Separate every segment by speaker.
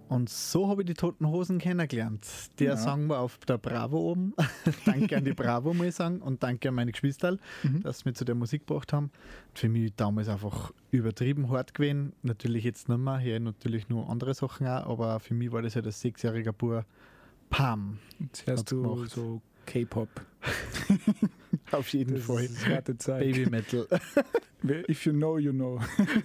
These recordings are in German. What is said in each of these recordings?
Speaker 1: Und so habe ich die Toten Hosen kennengelernt. Der Song war auf der Bravo oben. Danke an die Bravo, muss ich sagen. Und danke an meine Geschwister, dass sie mich zu der Musik gebracht haben. Für mich damals einfach übertrieben hart gewesen. Natürlich jetzt nicht mehr. Hier natürlich nur andere Sachen auch. Aber für mich war das ja das 6-jährige Pur Pam.
Speaker 2: Jetzt hörst du
Speaker 1: gemacht.
Speaker 2: so K-Pop.
Speaker 1: Auf jeden Fall.
Speaker 2: Das ist harte Zeit.
Speaker 1: Baby Metal.
Speaker 2: If you know, you know.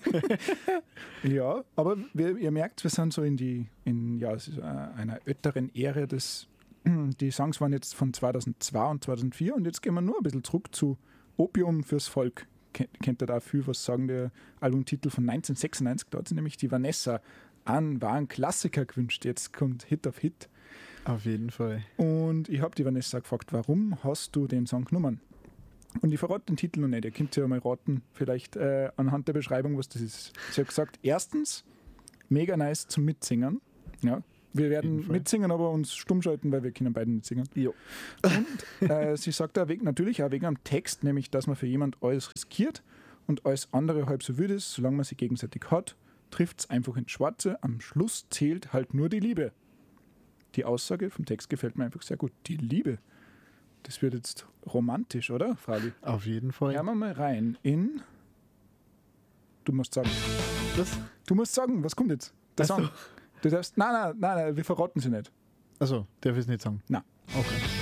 Speaker 2: Ja, aber ihr merkt, wir sind so in einer älteren Ära. Die Songs waren jetzt von 2002 und 2004 und jetzt gehen wir nur ein bisschen zurück zu Opium fürs Volk. Kennt ihr da viel was sagen? Der Albumtitel von 1996, da hat sich nämlich die Vanessa war ein Klassiker gewünscht. Jetzt kommt Hit auf Hit.
Speaker 1: Auf jeden Fall.
Speaker 2: Und ich habe die Vanessa gefragt, warum hast du den Song genommen? Und ich verrate den Titel noch nicht. Ihr könnt ja mal raten, vielleicht anhand der Beschreibung, was das ist. Sie hat gesagt, erstens, mega nice zum Mitsingen. Ja, wir werden mitsingen, aber uns stumm schalten, weil wir können beide nicht singen.
Speaker 1: Jo.
Speaker 2: Und sie sagt auch natürlich auch wegen am Text, nämlich, dass man für jemand alles riskiert und alles andere halb so wild ist, solange man sich gegenseitig hat, trifft es einfach ins Schwarze. Am Schluss zählt halt nur die Liebe. Die Aussage vom Text gefällt mir einfach sehr gut. Die Liebe. Das wird jetzt romantisch, oder, Frali?
Speaker 1: Auf jeden Fall.
Speaker 2: Hören wir mal rein in... Du musst sagen.
Speaker 1: Was?
Speaker 2: Du musst sagen, was kommt jetzt? Der Song. Du darfst... Nein, wir verraten sie nicht.
Speaker 1: Achso, darf ich es nicht sagen?
Speaker 2: Nein.
Speaker 1: Okay.